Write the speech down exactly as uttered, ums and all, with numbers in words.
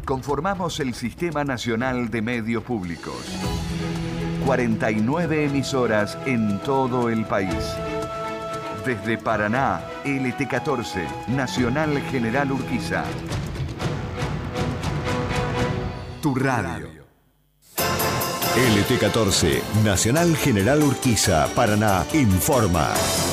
Conformamos el Sistema Nacional de Medios Públicos. cuarenta y nueve emisoras en todo el país. Desde Paraná, L T catorce, Nacional General Urquiza. Tu radio. L T catorce, Nacional General Urquiza, Paraná, informa.